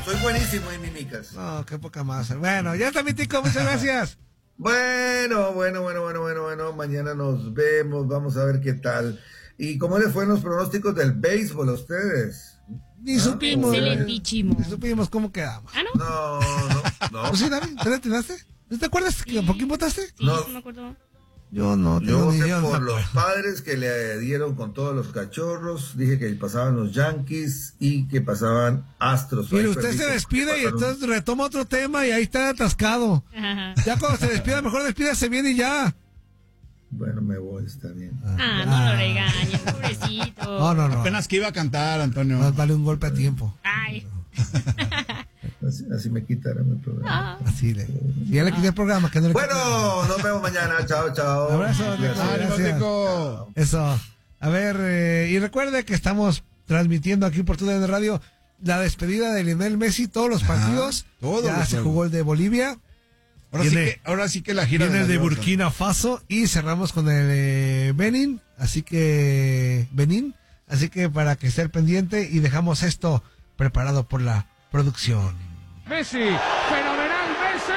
Soy buenísimo en mímicas. No, qué poca más. Bueno, ya está mi tico, muchas gracias. Bueno. Mañana nos vemos. Vamos a ver qué tal. ¿Y cómo les fue en los pronósticos del béisbol a ustedes? Ni supimos. Excelentísimo. Ni supimos cómo quedamos. ¿Ah, no? No. Pues sí, David, ¿te la atinaste? ¿No te acuerdas que por quién votaste? Sí, No. sí me acuerdo. Yo no. Yo ni voté idea, por no los me acuerdo. padres que le dieron con todos los cachorros. Dije que pasaban los Yankees y que pasaban Astros. Mire, Ahí usted perdí se porque despide y pasaron- entonces retoma otro tema y ahí está atascado. Ajá. Ya cuando se despida, mejor despídase bien y ya. Bueno, me voy, está bien. No lo regañes, pobrecito. No. Apenas que iba a cantar, Antonio. Más vale un golpe a tiempo. Ay. Así me quitarán el programa. Así le. Si ya le quité el programa, que no le quité. Bueno, nos vemos mañana. Chao. Abrazo, Gracias. Nico. ¡Ánimo, Gracias. Tico! Eso. A ver, y recuerde que estamos transmitiendo aquí por TUDN Radio la despedida de Lionel Messi, todos los partidos. todos ya los se juegos. jugó el de Bolivia. Ahora sí que la gira Viene el de la Dios, Burkina Faso y cerramos con el de Benin. Así que para que esté al pendiente y dejamos esto preparado por la producción. Messi, fenomenal Messi.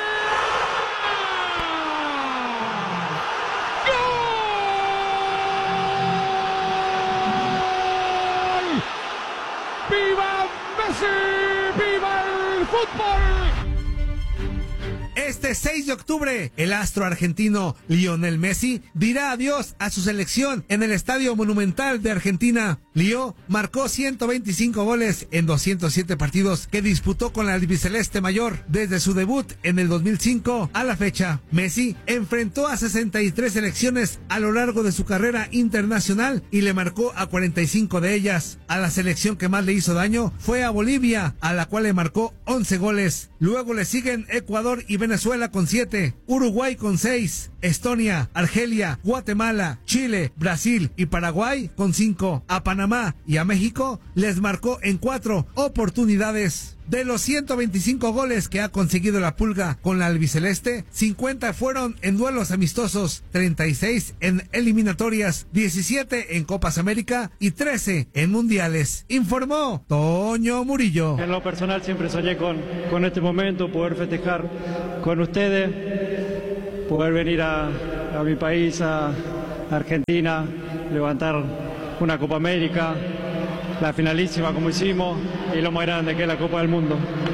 ¡Gol! ¡Viva Messi! ¡Viva el fútbol! Este 6 de octubre, el astro argentino Lionel Messi dirá adiós a su selección en el Estadio Monumental de Argentina. Leo marcó 125 goles en 207 partidos que disputó con la albiceleste mayor desde su debut en el 2005 a la fecha. Messi enfrentó a 63 selecciones a lo largo de su carrera internacional y le marcó a 45 de ellas. A la selección que más le hizo daño fue a Bolivia, a la cual le marcó 11 goles. Luego le siguen Ecuador y Venezuela con 7, Uruguay con 6, Estonia, Argelia, Guatemala, Chile, Brasil y Paraguay con 5. A Panamá y a México les marcó en 4 oportunidades. De los 125 goles que ha conseguido la Pulga con la albiceleste, 50 fueron en duelos amistosos, 36 en eliminatorias, 17 en Copas América y 13 en mundiales. Informó Toño Murillo. En lo personal siempre soñé con este momento, poder festejar con ustedes, poder venir a mi país, a Argentina, levantar una Copa América, la finalísima como hicimos y lo más grande que es la Copa del Mundo.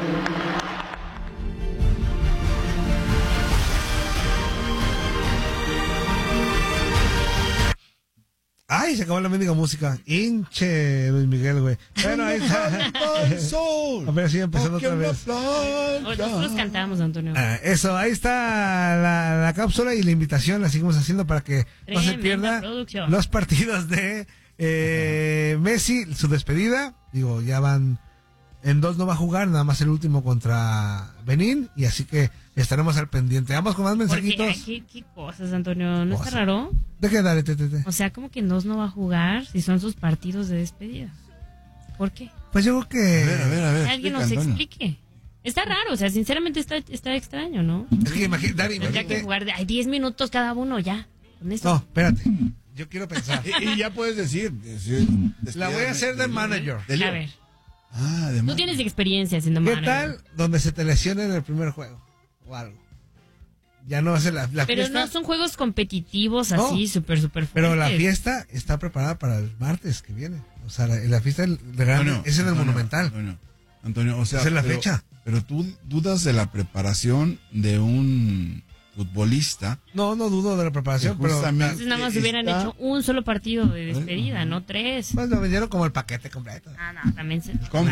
Ay, se acabó la mendiga música. Hinche Luis Miguel, güey. Bueno, ahí está. A ver si empezando otra vez. Nosotros cantamos, Antonio. Eso, ahí está la cápsula y la invitación, la seguimos haciendo para que no se Tremenda pierda producción. los partidos de Messi, su despedida. Digo, ya van, en 2 no va a jugar, nada más el último contra Benín, y así que estaremos al pendiente. Vamos con más mensajitos. Porque, ¿qué cosas, Antonio? ¿No está raro? ¿De qué dale, te? O sea, como que en 2 no va a jugar si son sus partidos de despedida. ¿Por qué? Pues yo creo que... A ver. Que alguien nos explique. Está raro, o sea, sinceramente está extraño, ¿no? Es que Tendría que imagínate... jugar 10 minutos cada uno ya. Con eso. No, espérate. Yo quiero pensar. Y ya puedes decir. La voy a hacer de manager. A ver. De Tú tienes experiencia siendo ¿Qué manager. tal donde se te lesiona en el primer juego? O algo. Ya no hace la Pero fiesta. no son juegos competitivos No. así, súper fuertes. Pero la fiesta está preparada para el martes que viene. O sea, la fiesta del gran es en el Monumental. Antonio, o sea, esa es la fecha. Pero tú dudas de la preparación de un futbolista. No dudo de la preparación, pero... Entonces nada más hubieran hecho un solo partido de despedida, no 3. Pues lo vendieron como el paquete completo. No, también se... Combo.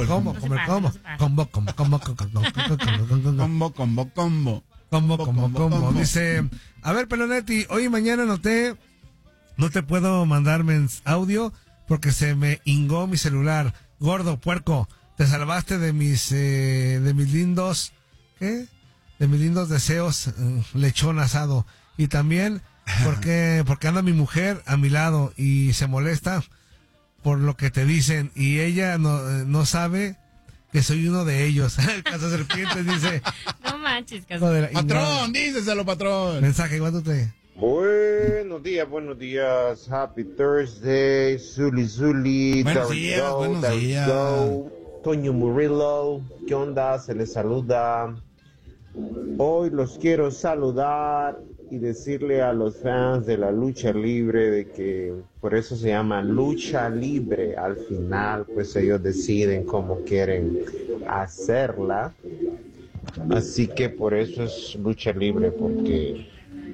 Dice, a ver, Pelonetti, hoy y mañana no te puedo mandar audio porque se me hingó mi celular. Gordo, puerco, te salvaste de mis lindos, ¿qué? De mis lindos deseos, lechón asado. Y también porque anda mi mujer a mi lado y se molesta por lo que te dicen y ella no sabe que soy uno de ellos. El caso serpientes dice. No manches, patrón, díceselo, patrón. Mensaje, ¿cuánto te? Buenos días. Happy Thursday. Zuli. Buenos días. Toño Murillo. ¿Qué onda? Se les saluda. Hoy los quiero saludar y decirle a los fans de la lucha libre de que por eso se llama lucha libre. Al final, pues ellos deciden cómo quieren hacerla. Así que por eso es lucha libre, porque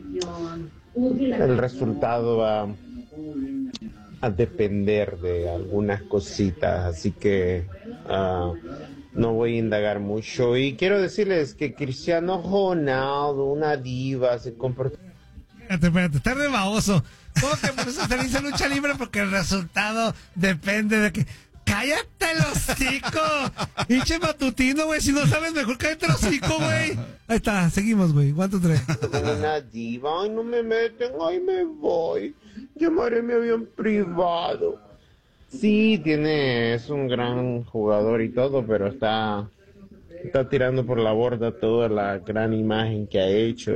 el resultado va a depender de algunas cositas. Así que no voy a indagar mucho. Y quiero decirles que Cristiano Ronaldo, una diva, se comportó... Espérate, está re baboso. ¿Cómo que por eso se dice lucha libre? Porque el resultado depende de que... ¡Cállate el hocico! Hinche matutino, güey. Si no sabes, mejor cállate el hocico, güey. Ahí está, seguimos, güey. ¿Cuánto trae? Una diva, ay, no me meten, ay, me voy. Llamaré mi avión privado. Sí, es un gran jugador y todo, pero está tirando por la borda toda la gran imagen que ha hecho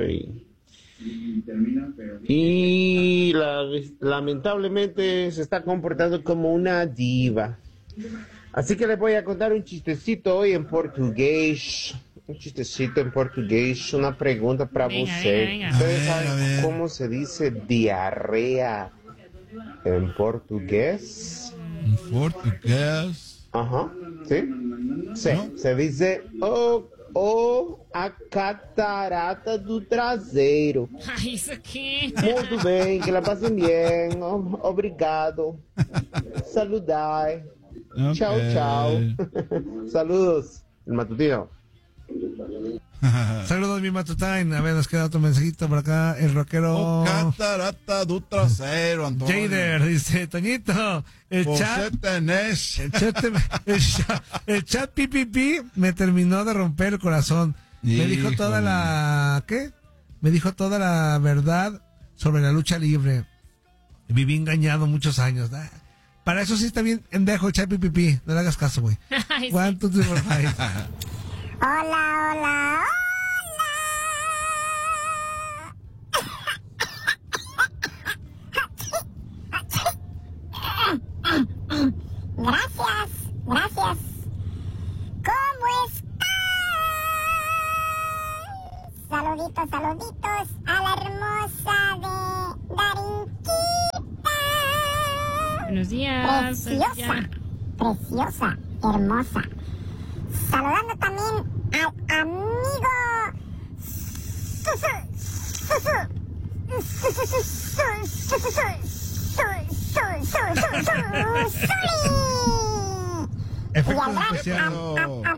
y lamentablemente se está comportando como una diva. Así que les voy a contar un chistecito hoy en portugués. Un chistecito en portugués, una pregunta para você. Venga. ¿Ustedes saben cómo se dice diarrea en portugués? En portugués. Ajá, ¿sí? Sí, ¿No? se dice a catarata do traseiro. Ay, ¿eso qué? Muito bem, que la pasen bien. Obrigado. Saludai. Ok. Chao, chao. Saludos. El matutino. Saludos, mi Matutine. A ver, nos queda otro mensajito por acá. El rockero O catarata do trasero, Antonio. Jader dice: Toñito, el Você chat, tenés. el chat PPP me terminó de romper el corazón. Me dijo toda Híjole. la... ¿Qué? Me dijo toda la verdad sobre la lucha libre. Viví engañado muchos años. Para eso sí está bien endejo el chat PPP. No le hagas caso, güey. Ay, sí. 1, 2, 3, 4, 5. Hola, hola, hola. Gracias. ¿Cómo están? Saluditos a la hermosa de Darinquita. Buenos días. Preciosa, hermosa. Saludando también al amigo Efectos y al gran especiales.